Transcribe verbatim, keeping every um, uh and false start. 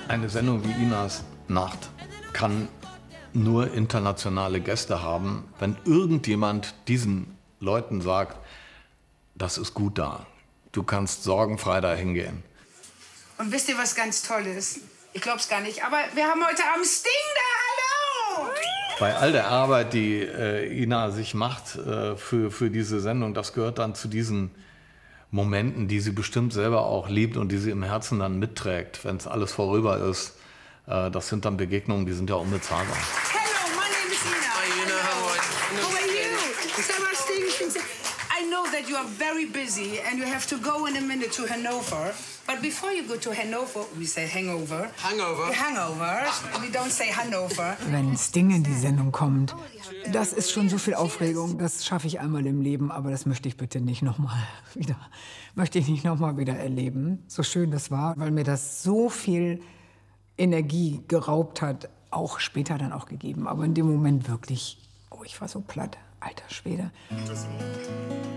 Eine Sendung wie Inas Nacht kann nur internationale Gäste haben, wenn irgendjemand diesen Leuten sagt, das ist gut da. Du kannst sorgenfrei da hingehen. Und wisst ihr, was ganz toll ist? Ich glaub's gar nicht, aber wir haben heute Abend Sting da, hallo! Bei all der Arbeit, die äh, Ina sich macht äh, für, für diese Sendung, das gehört dann zu diesen Momenten, die sie bestimmt selber auch liebt und die sie im Herzen dann mitträgt, wenn es alles vorüber ist. Äh, das sind dann Begegnungen, die sind ja unbezahlbar. Hello, my name is Ina. Hi, Ina, how are you? How are you? So much things. I know that you are very busy and you have to go in a minute to Hanover. But before you go to Hanover, we say hangover. Hangover? Hangover. We don't say Hanover. Wenn Sting in die Sendung kommt, das ist schon so viel Aufregung. Das schaffe ich einmal im Leben, aber das möchte ich bitte nicht noch mal wieder, möchte ich nicht noch mal wieder erleben. So schön das war, weil mir das so viel Energie geraubt hat, auch später dann auch gegeben. Aber in dem Moment wirklich, oh, ich war so platt, alter Schwede.